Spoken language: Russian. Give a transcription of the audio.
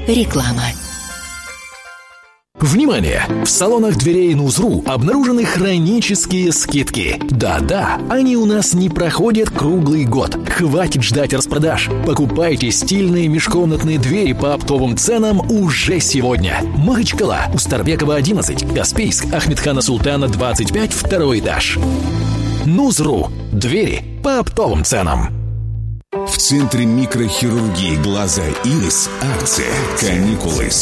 Реклама. Внимание! В салонах дверей Нузру обнаружены хронические скидки. Да-да, они у нас не проходят круглый год. Хватит ждать распродаж. Покупайте стильные межкомнатные двери по оптовым ценам уже сегодня. Махачкала, Устарбекова, 11, Каспийск, Ахмедхана Султана, 25, второй этаж. Нузру. Двери по оптовым ценам. В Центре микрохирургии глаза «Ирис» акция «Каникулы